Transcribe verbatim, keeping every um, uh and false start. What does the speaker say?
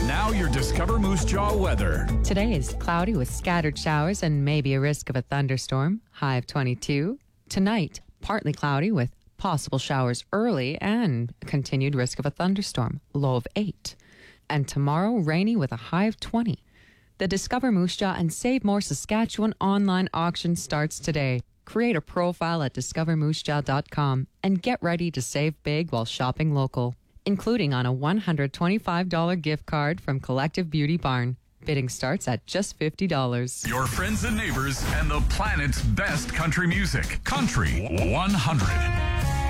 Now your Discover Moose Jaw weather. Today is cloudy with scattered showers and maybe a risk of a thunderstorm, high of twenty-two. Tonight, partly cloudy with possible showers early and continued risk of a thunderstorm, low of eight. And tomorrow, rainy with a high of twenty. The Discover Moose Jaw and Save More Saskatchewan online auction starts today. Create a profile at discover moose jaw dot com and get ready to save big while shopping local, including on a one hundred twenty-five dollars gift card from Collective Beauty Barn. Bidding starts at just fifty dollars. Your friends and neighbors and the planet's best country music. Country one hundred.